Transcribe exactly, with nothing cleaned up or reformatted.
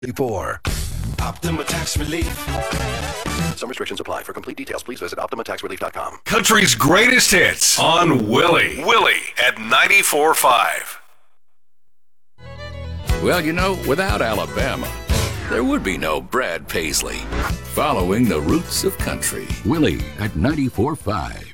Four. Optima Tax Relief. Some restrictions apply. For complete details, please visit Optima Tax Relief dot com. Country's greatest hits on Willie. Willie at ninety-four point five. Well, you know, without Alabama, there would be no Brad Paisley. Following the roots of country. Willie at ninety-four point five.